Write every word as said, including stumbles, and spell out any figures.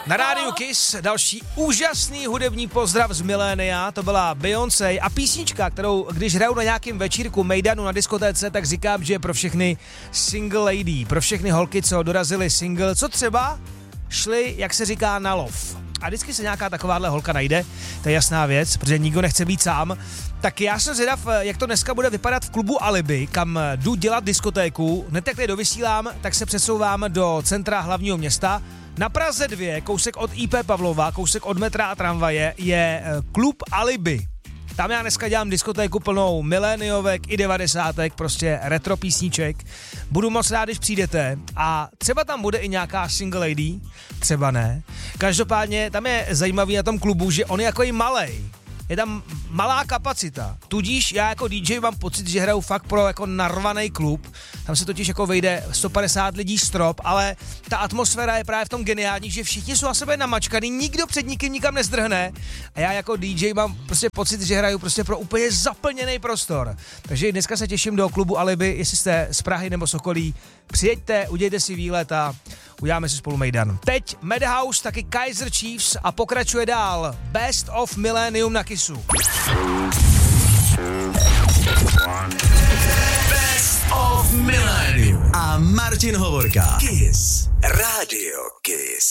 Na rádiu Kiss další úžasný hudební pozdrav z milénia, to byla Beyoncé a písnička, kterou když hraju na nějakým večírku mejdanu na diskotéce, tak říkám, že je pro všechny single lady, pro všechny holky, co dorazily single, co třeba šli, jak se říká, na lov. A vždycky se nějaká takováhle holka najde, to je jasná věc, protože nikdo nechce být sám. Tak já jsem zvědav, jak to dneska bude vypadat v klubu Alibi, kam jdu dělat diskotéku. Hned jak tady dovysílám, tak se přesouvám do centra hlavního města. Na Praze dva, kousek od í pé Pavlova, kousek od metra a tramvaje, je klub Alibi. Tam já dneska dělám diskotéku plnou miléniovek i devadesátek, prostě retro písniček. Budu moc rád, když přijdete a třeba tam bude i nějaká single lady, třeba ne. Každopádně tam je zajímavý na tom klubu, že on je jako i malej. Je tam malá kapacita, tudíž já jako dý džej mám pocit, že hraju fakt pro jako narvaný klub, tam se totiž jako vejde sto padesát lidí strop, ale ta atmosféra je právě v tom geniální, že všichni jsou na sebe namačkaný, nikdo před nikým nikam nezdrhne a já jako dý džej mám prostě pocit, že hraju prostě pro úplně zaplněný prostor. Takže dneska se těším do klubu Alibi, jestli jste z Prahy nebo z okolí, přijeďte, udějte si výlet a uděláme si spolu mejdan. Teď Madhouse, taky Kaiser Chiefs a pokračuje dál Best of Millennium na Kissu. Best of Millennium a Martin Hovorka. Kiss. Radio Kiss.